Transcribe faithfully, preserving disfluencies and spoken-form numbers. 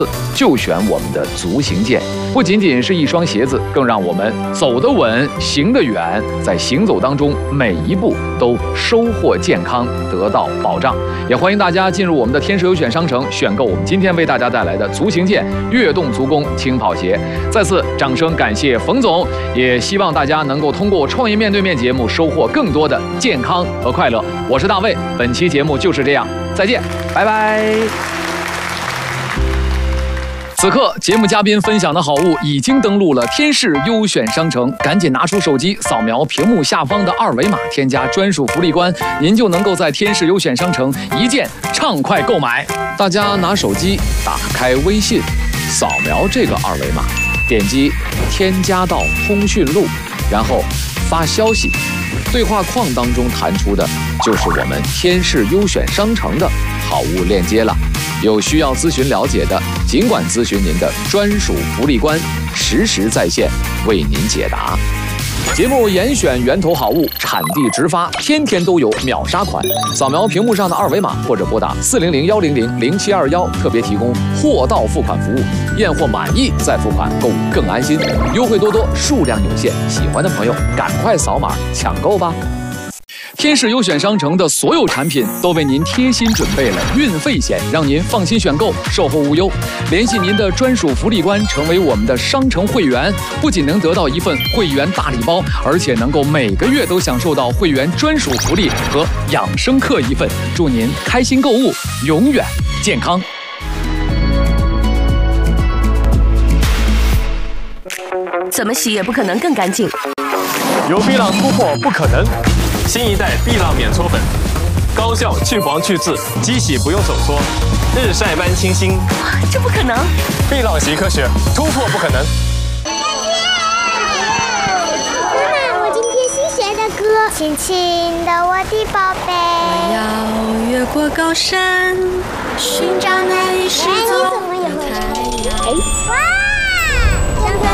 就选我们的足行健，不仅仅是一双鞋子，更让我们走得稳，行得远，在行走当中每一步都收获健康，得到保障。也欢迎大家进入我们的天使优选商城，选购我们今天为大家带来的足行健跃动足弓轻跑鞋。再次掌声感谢冯总，也希望大家能够通过创业面对面节目收获更多的健康和快乐。我是大卫，本期节目就是这样，再见，拜拜。此刻，节目嘉宾分享的好物已经登录了天使优选商城，赶紧拿出手机，扫描屏幕下方的二维码，添加专属福利关，您就能够在天使优选商城一键畅快购买。大家拿手机打开微信，扫描这个二维码，点击添加到通讯录，然后发消息，对话框当中弹出的就是我们天使优选商城的好物链接了。有需要咨询了解的，尽管咨询您的专属福利官，实时在线为您解答。节目严选源头好物，产地直发，天天都有秒杀款。扫描屏幕上的二维码，或者拨打四零零幺零零零七二幺，特别提供货到付款服务，验货满意再付款，购物更安心。优惠多多，数量有限，喜欢的朋友赶快扫码抢购吧。天使优选商城的所有产品都为您贴心准备了运费险，让您放心选购，售后无忧。联系您的专属福利官，成为我们的商城会员，不仅能得到一份会员大礼包，而且能够每个月都享受到会员专属福利和养生课一份。祝您开心购物，永远健康。 怎么洗也不可能更干净。 有碧浪突破不可能。新一代碧浪免搓粉，高效去黄去渍，机洗不用手搓，日晒般清新。 这不可能！ 碧浪洗科学，突破不可能。 妈妈，我今天新学的歌，亲亲的我的宝贝。 我要越过高山，寻找那一失踪的太阳。 哇！